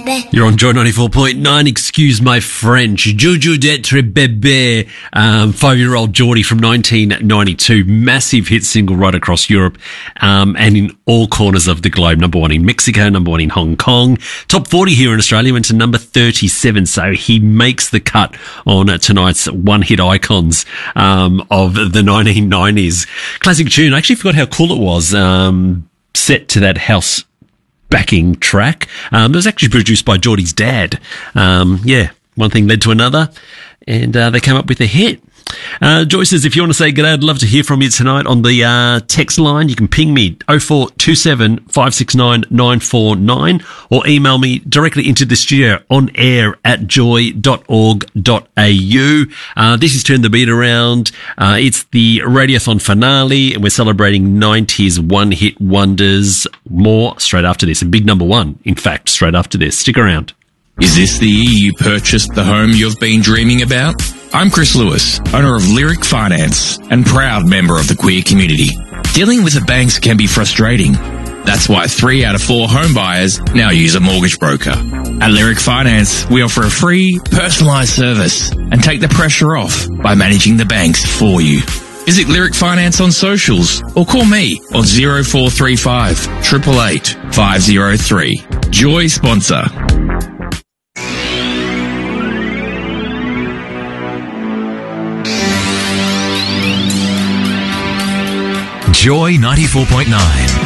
bébé. You're on Joy 94.9. Excuse my French. Joujou d'être bébé. 5-year-old Geordie from 1992. Massive hit single right across Europe, and in all corners of the globe. Number one in Mexico, number one in Hong Kong. Top 40 here in Australia, went to number 37. So he makes the cut on tonight's one-hit icons, of the 1990s. Classic tune. I actually forgot how cool it was, set to that house backing track. It was actually produced by Geordie's dad. One thing led to another, and they came up with a hit. Joy says, if you want to say good day, I'd love to hear from you tonight on the text line. You can ping me 0427 569 949 or email me directly into the studio on air at joy.org.au. This is Turn the Beat Around. It's the Radiothon finale, and we're celebrating 90s one-hit wonders. More straight after this. A big number one, in fact, straight after this. Stick around. Is this the year you purchased the home you've been dreaming about? I'm Chris Lewis, owner of Lyric Finance and proud member of the queer community. Dealing with the banks can be frustrating. That's why 3 out of 4 home buyers now use a mortgage broker. At Lyric Finance, we offer a free, personalised service and take the pressure off by managing the banks for you. Visit Lyric Finance on socials or call me on 0435 888 503. Joy sponsor. Joy 94.9.